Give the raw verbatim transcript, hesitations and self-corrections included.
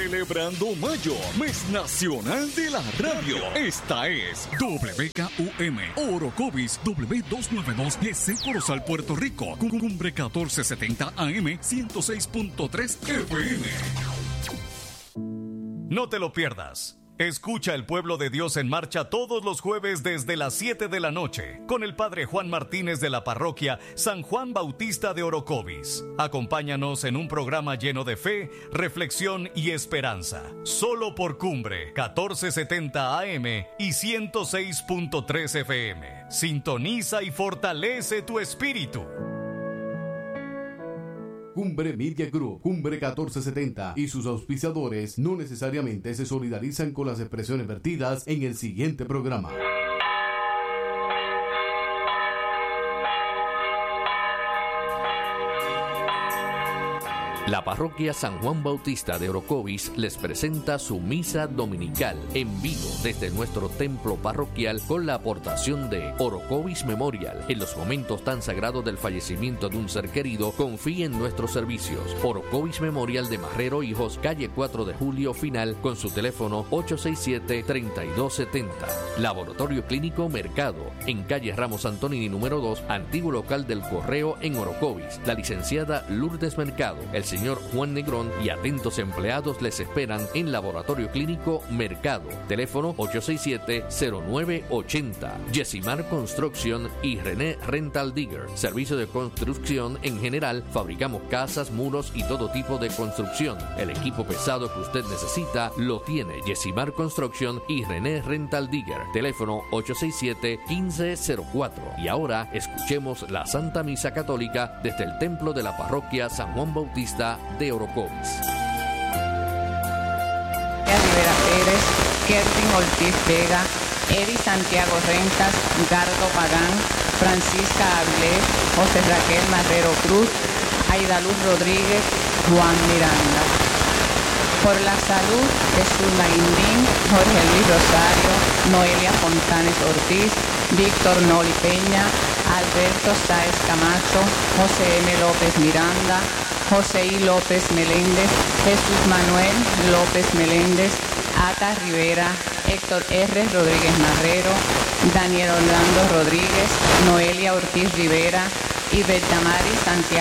Celebrando Mayo, mes nacional de la radio. Esta es W K U M, Orocovis W doscientos noventa y dos G C Corozal, Puerto Rico. Cumbre catorce setenta A M, ciento seis punto tres F M. No te lo pierdas. Escucha El Pueblo de Dios en Marcha todos los jueves desde las siete de la noche con el Padre Juan Martínez de la parroquia San Juan Bautista de Orocovis. Acompáñanos en un programa lleno de fe, reflexión y esperanza. Solo por Cumbre catorce setenta A M y ciento seis punto tres F M. Sintoniza y fortalece tu espíritu. Cumbre Media Group, Cumbre catorce setenta y sus auspiciadores no necesariamente se solidarizan con las expresiones vertidas en el siguiente programa. La parroquia San Juan Bautista de Orocovis les presenta su misa dominical en vivo desde nuestro templo parroquial con la aportación de Orocovis Memorial. En los momentos tan sagrados del fallecimiento de un ser querido, confíe en nuestros servicios. Orocovis Memorial de Marrero Hijos, calle cuatro de julio final, con su teléfono ocho seis siete, tres dos siete cero. Laboratorio Clínico Mercado, en calle Ramos Antonini número dos, antiguo local del Correo en Orocovis. La licenciada Lourdes Mercado, el señor Juan Negrón y atentos empleados les esperan en Laboratorio Clínico Mercado. Teléfono ocho seis siete, cero nueve ocho cero. Yesimar Construction y René Rental Digger. Servicio de construcción en general. Fabricamos casas, muros y todo tipo de construcción. El equipo pesado que usted necesita lo tiene Yesimar Construction y René Rental Digger. Teléfono ocho seis siete, uno cinco cero cuatro. Y ahora escuchemos la Santa Misa Católica desde el templo de la parroquia San Juan Bautista de Orocovis. Rivera Pérez, Kervin Ortiz Vega, Eri Santiago Rentas, Gardo Pagán, Francisca Avilés, José Raquel Marrero Cruz, Aida Luz Rodríguez, Juan Miranda. Por la salud de Zulma Guindín, Jorge Luis Rosario, Noelia Fontanes Ortiz, Víctor Noli Peña, Alberto Sáez Camacho, José M. López Miranda, José I. López Meléndez, Jesús Manuel López Meléndez, Ata Rivera, Héctor R. Rodríguez Marrero, Daniel Orlando Rodríguez, Noelia Ortiz Rivera y Bertamari Santiago